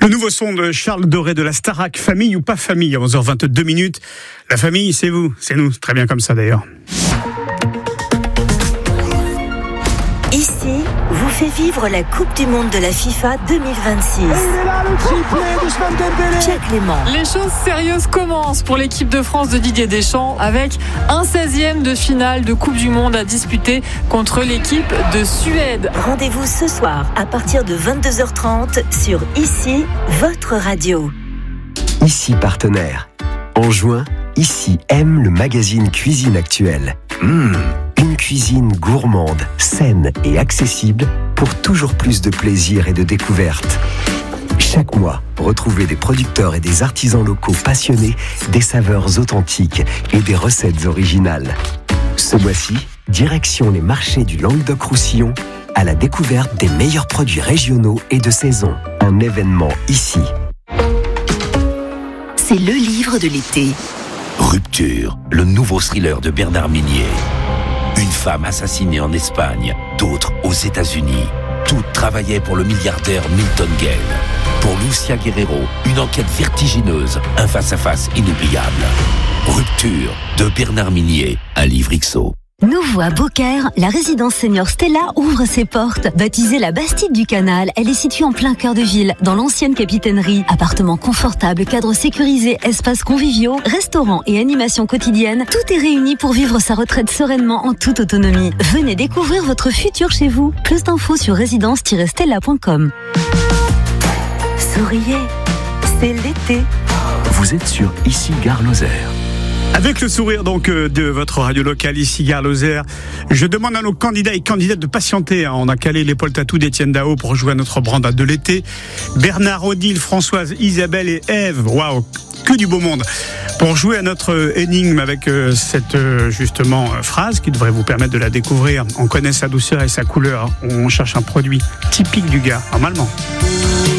Le nouveau son de Charles Doré de la Starac, famille ou pas famille, à 11h22. La famille, c'est vous, c'est nous, très bien comme ça d'ailleurs. Ici, vous fait vivre la Coupe du Monde de la FIFA 2026. Et il est là, le triplé d'Ousmane Dembélé. Pierre Clément. Les choses sérieuses commencent pour l'équipe de France de Didier Deschamps avec un 16e de finale de Coupe du Monde à disputer contre l'équipe de Suède. Rendez-vous ce soir à partir de 22h30 sur Ici, votre radio. Ici partenaire. En juin, Ici aime le magazine Cuisine Actuelle. Une cuisine gourmande, saine et accessible pour toujours plus de plaisir et de découverte. Chaque mois, retrouvez des producteurs et des artisans locaux passionnés, des saveurs authentiques et des recettes originales. Ce mois-ci, direction les marchés du Languedoc-Roussillon à la découverte des meilleurs produits régionaux et de saison. Un événement ici. C'est le livre de l'été. Rupture, le nouveau thriller de Bernard Minier. Une femme assassinée en Espagne, d'autres aux États-Unis. Toutes travaillaient pour le milliardaire Milton Gale. Pour Lucia Guerrero, une enquête vertigineuse, un face-à-face inoubliable. Rupture de Bernard Minier, un livre XO. Nouveau à Beaucaire, la résidence senior Stella ouvre ses portes. Baptisée la Bastide du Canal, elle est située en plein cœur de ville, dans l'ancienne capitainerie. Appartements confortables, cadres sécurisés, espaces conviviaux, restaurants et animations quotidiennes, tout est réuni pour vivre sa retraite sereinement en toute autonomie. Venez découvrir votre futur chez vous. Plus d'infos sur résidence-stella.com. Souriez, c'est l'été. Vous êtes sur Ici Gare Lozère. Avec le sourire donc de votre radio locale ici Gare Lozère, je demande à nos candidats et candidates de patienter. On a calé l'épaule tatou d'Étienne Dao pour jouer à notre brandade de l'été. Bernard, Odile, Françoise, Isabelle et Ève, waouh, que du beau monde. Pour jouer à notre énigme avec cette justement phrase qui devrait vous permettre de la découvrir. On connaît sa douceur et sa couleur. On cherche un produit typique du Gard, normalement.